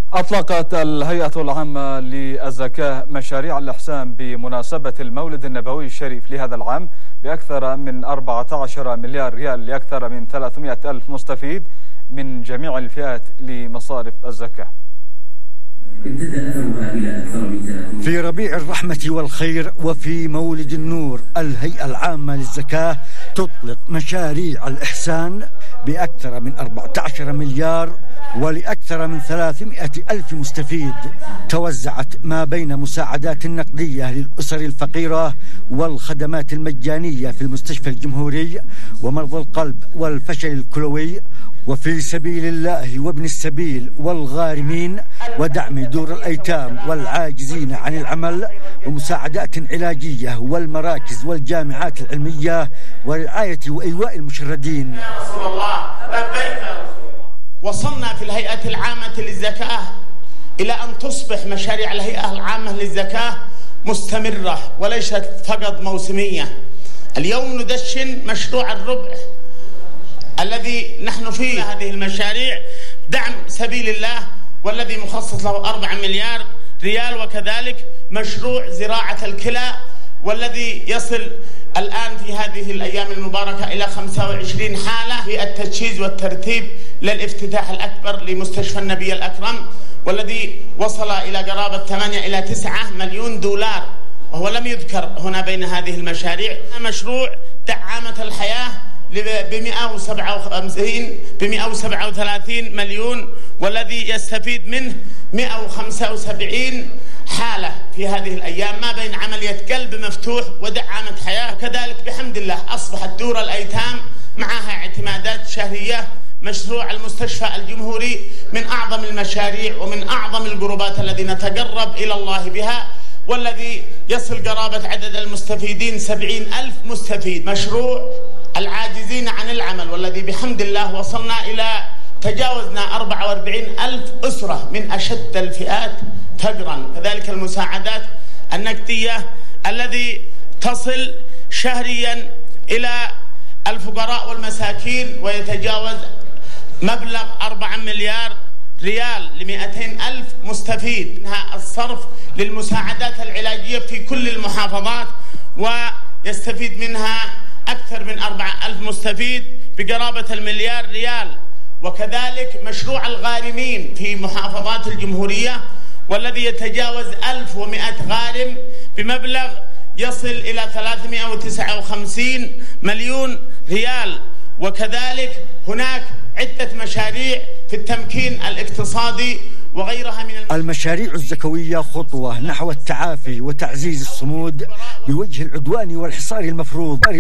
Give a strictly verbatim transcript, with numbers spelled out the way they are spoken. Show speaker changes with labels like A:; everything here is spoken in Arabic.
A: أطلقت الهيئة العامة للزكاة مشاريع الإحسان بمناسبة المولد النبوي الشريف لهذا العام بأكثر من أربعة عشر مليار ريال لأكثر من ثلاثمائة ألف مستفيد من جميع الفئات لمصارف الزكاة.
B: في ربيع الرحمة والخير وفي مولد النور، الهيئة العامة للزكاة تطلق مشاريع الإحسان بأكثر من أربعة عشر مليار ولأكثر من ثلاثمائة ألف مستفيد، توزعت ما بين مساعدات نقدية للأسر الفقيرة والخدمات المجانية في المستشفى الجمهوري ومرضى القلب والفشل الكلوي وفي سبيل الله وابن السبيل والغارمين ودعم دور الأيتام والعاجزين عن العمل ومساعدات علاجية والمراكز والجامعات العلمية ورعاية وإيواء المشردين.
C: رسول الله لبيك. وصلنا في الهيئة العامة للزكاة إلى أن تصبح مشاريع الهيئة العامة للزكاة مستمرة وليست فقط موسمية. اليوم ندشن مشروع الربع الذي نحن فيه. هذه المشاريع دعم سبيل الله والذي مخصص له أربعة مليار ريال، وكذلك مشروع زراعة الكلى والذي يصل الآن في هذه الأيام المباركة إلى خمسة وعشرين حالة في التجهيز والترتيب للافتتاح الأكبر لمستشفى النبي الأكرم، والذي وصل إلى قرابة ثمانية إلى تسعة مليون دولار، وهو لم يذكر هنا بين هذه المشاريع. مشروع دعامة الحياة ب مئة وسبعة وثلاثين مليون، والذي يستفيد منه مئة وخمسة وسبعين حالة في هذه الأيام ما بين عملية قلب مفتوح ودعامة حياة. وكذلك بحمد الله أصبحت دور الأيتام معها اعتمادات شهرية. مشروع المستشفى الجمهوري من أعظم المشاريع ومن أعظم القربات الذي نتقرب إلى الله بها، والذي يصل قرابة عدد المستفيدين سبعين ألف مستفيد. مشروع العاجزين عن العمل والذي بحمد الله وصلنا إلى تجاوزنا أربعة وأربعين ألف أسرة من أشد الفئات فقرا. كذلك المساعدات النقدية الذي تصل شهريا إلى الفقراء والمساكين ويتجاوز مبلغ أربعة مليار ريال لمئتين ألف مستفيد. منها الصرف للمساعدات العلاجية في كل المحافظات ويستفيد منها أكثر من أربعة ألف مستفيد بقرابة المليار ريال. وكذلك مشروع الغارمين في محافظات الجمهورية والذي يتجاوز ألف ومئة غارم بمبلغ يصل إلى ثلاثمائة وتسعة وخمسين مليون ريال. وكذلك هناك عدة مشاريع في التمكين الاقتصادي وغيرها من
B: المشاريع الزكوية خطوة نحو التعافي وتعزيز الصمود بوجه العدوان والحصار المفروض.